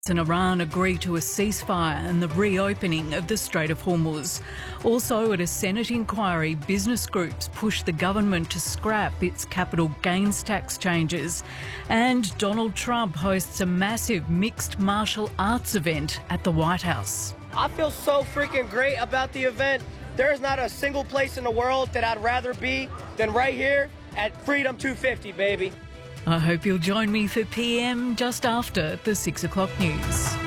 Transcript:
and Iran agree to a ceasefire and the reopening of the Strait of Hormuz. Also, at a Senate inquiry, business groups push the government to scrap its capital gains tax changes. And Donald Trump hosts a massive mixed martial arts event at the White House. I feel so freaking great about the event. There's not a single place in the world that I'd rather be than right here at Freedom 250, baby. I hope you'll join me for PM just after the 6 o'clock news.